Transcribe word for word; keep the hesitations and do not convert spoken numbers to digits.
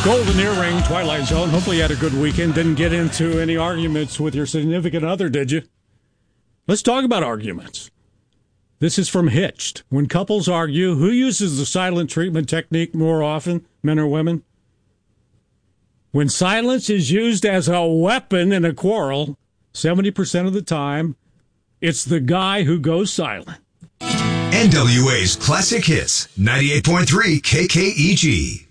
Golden Earring, Twilight Zone. Hopefully you had a good weekend. Didn't get into any arguments with your significant other, did you? Let's talk about arguments. This is from Hitched. When couples argue, who uses the silent treatment technique more often, men or women? When silence is used as a weapon in a quarrel, seventy percent of the time, it's the guy who goes silent. N W A's Classic Hits, ninety-eight point three K K E G.